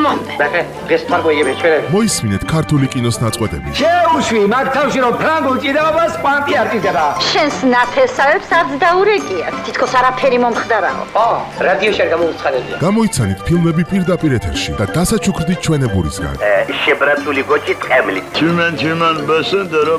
მომდე. ნახე, დღეს თარგოიები ჩვენები. მოისმინეთ ქართული კინოს ნაწყვეტები. შეუშვი მაგ თავში რომ ფრანგულ ჭიდაობას კვანტი არ ჭირდება. შენს ნათესავებს არც დაურეკიათ. თითქოს არაფერი მომხდარაო. რადიოში არ გამოუცხადებია. გამოიცანით ფილმები პირდაპირ ეთერში და დასაჩუქრდით ჩვენებურისგან. შებრათული გოჭი ტყემლით. Tümen basın da